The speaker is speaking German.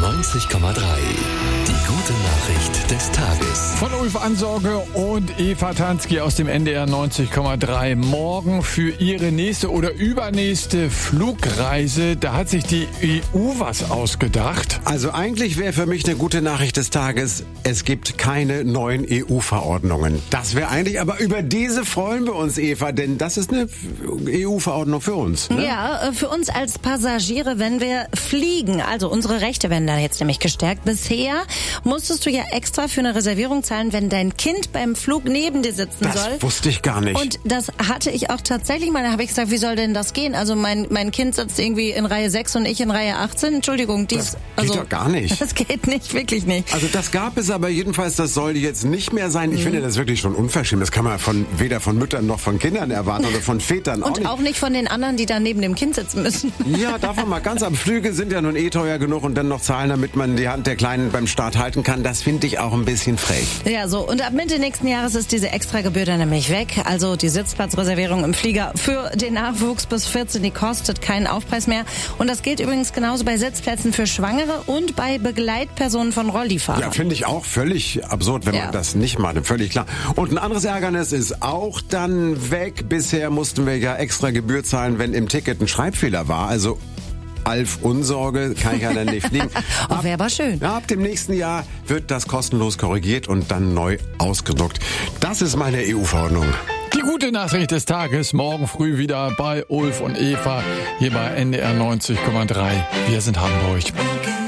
90,3. Die gute Nachricht des Tages. Von Ulf Ansorge und Eva Tansky aus dem NDR 90,3. Morgen für ihre nächste oder übernächste Flugreise. Da hat sich die EU was ausgedacht. Also eigentlich wäre für mich eine gute Nachricht des Tages, es gibt keine neuen EU-Verordnungen. Das wäre eigentlich, aber über diese freuen wir uns, Eva, denn das ist eine EU-Verordnung für uns. Ne? Ja, für uns als Passagiere, wenn wir fliegen. Also unsere Rechte werden da jetzt nämlich gestärkt. Bisher musstest du ja extra für eine Reservierung zahlen, wenn dein Kind beim Flug neben dir sitzen soll. Das wusste ich gar nicht. Und das hatte ich auch tatsächlich mal. Da habe ich gesagt, wie soll denn das gehen? Also mein Kind sitzt irgendwie in Reihe 6 und ich in Reihe 18. Entschuldigung, das geht doch gar nicht. Das geht nicht, wirklich nicht. Also das gab es aber jedenfalls, das soll jetzt nicht mehr sein. Ich finde das wirklich schon unverschämt. Das kann man weder von Müttern noch von Kindern erwarten oder von Vätern auch nicht. Und auch nicht von den anderen, die da neben dem Kind sitzen müssen. Ja, davon mal ganz ab. Flüge sind ja nun teuer genug und dann noch zahlen, damit man die Hand der Kleinen beim Start halten kann. Das finde ich auch ein bisschen frech. Ja, so. Und ab Mitte nächsten Jahres ist diese Extragebühr dann nämlich weg. Also die Sitzplatzreservierung im Flieger für den Nachwuchs bis 14, die kostet keinen Aufpreis mehr. Und das gilt übrigens genauso bei Sitzplätzen für Schwangere und bei Begleitpersonen von Rollifahrern. Ja, finde ich auch völlig absurd, wenn man das nicht macht. Völlig klar. Und ein anderes Ärgernis ist auch dann weg. Bisher mussten wir ja extra Gebühr zahlen, wenn im Ticket ein Schreibfehler war. Also Alf Unsorge, kann ich ja dann nicht fliegen. Wäre aber schön. Ab dem nächsten Jahr wird das kostenlos korrigiert und dann neu ausgedruckt. Das ist meine EU-Verordnung. Die gute Nachricht des Tages, morgen früh wieder bei Ulf und Eva, hier bei NDR 90,3. Wir sind Hamburg.